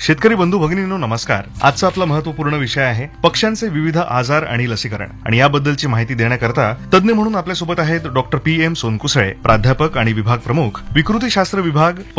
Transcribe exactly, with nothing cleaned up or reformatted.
शेतकरी बंधू भगिनींनो नमस्कार. आजचा आपला महत्वपूर्ण विषय आहे पक्ष्यांचे विविध आजार आणि लसीकरण. आणि याबद्दलची माहिती देण्याकरता तज्ञ म्हणून आपल्यासोबत आहेत डॉक्टर पी एम सोनकुसळे, प्राध्यापक आणि विभाग प्रमुख, विकृतीशास्त्र विभाग,